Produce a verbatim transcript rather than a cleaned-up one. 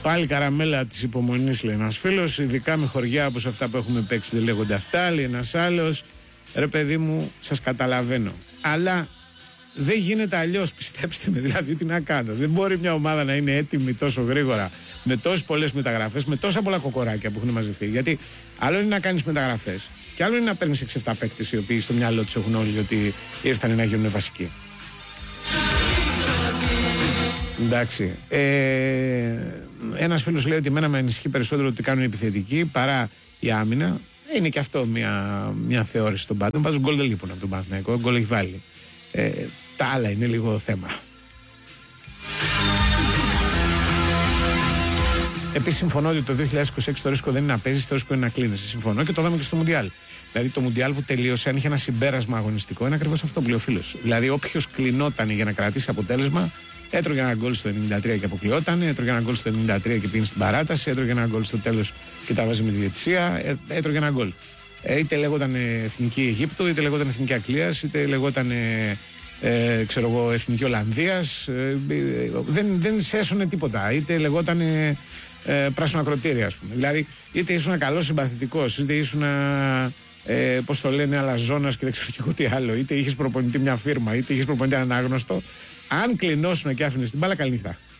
Πάλι καραμέλα της υπομονής, λέει ένας φίλος. Ειδικά με χωριά όπως αυτά που έχουμε παίξει δεν λέγονται αυτά, λέει ένας άλλος. Ρε παιδί μου, σας καταλαβαίνω. Αλλά δεν γίνεται αλλιώς, πιστέψτε με, δηλαδή τι να κάνω. Δεν μπορεί μια ομάδα να είναι έτοιμη τόσο γρήγορα, με τόσες πολλές μεταγραφές, με τόσα πολλά κοκοράκια που έχουν μαζευτεί. Γιατί άλλο είναι να κάνεις μεταγραφές και άλλο είναι να παίρνεις έξι εφτά παίκτες οι οποίοι στο μυαλό τους έχουν όλοι ότι ήρθαν να γίνουν βασικοί. Εντάξει. Ε, ένας φίλος λέει ότι εμένα με ανησυχεί περισσότερο ότι κάνουν επιθετική παρά η άμυνα. Είναι και αυτό μια, μια θεώρηση στον Πάντων. Πάντως γκολ δεν λείπουν από τον Παναθηναϊκό. Γκολ έχει βάλει. Ε, τα άλλα είναι λίγο θέμα. Επίσης συμφωνώ ότι το δύο χιλιάδες είκοσι έξι το ρίσκο δεν είναι να παίζεις, το ρίσκο είναι να κλείνεσαι. Συμφωνώ και το είδαμε και στο Μουντιάλ. Δηλαδή το Μουντιάλ που τελείωσε, αν είχε ένα συμπέρασμα αγωνιστικό, είναι ακριβώς αυτό που λέει ο φίλος. Δηλαδή όποιος κλεινόταν για να κρατήσει αποτέλεσμα, έτρωγε ένα γκολ στο ενενήντα τρία και αποκλειόταν, έτρωγε ένα γκολ στο ενενήντα τρία και πήγε στην παράταση, έτρωγε ένα γκολ στο τέλος και τα βάζει με τη διαιτησία, έτρωγε ένα γκολ. Ε, είτε λέγονταν Εθνική Αιγύπτου, είτε λέγονταν Εθνική Αγγλίας, είτε λέγονταν ε, ξέρω εγώ, Εθνική Ολλανδίας. Ε, δεν, δεν σέσωνε τίποτα. Είτε λεγόταν ε, ε, πράσινο ακροτήρια, ας πούμε. Δηλαδή, είτε ήσουν καλός συμπαθητικός, είτε ήσουν ε, πώς το λένε, αλαζόνας και δεν ξέρω και εγώ τι άλλο. Είτε είχες προπονητή μια φίρμα, είτε είχες προπονητή έναν άγνωστο. Αν κλεινώσουν και άφηνες την μπάλα, καληνύχτα.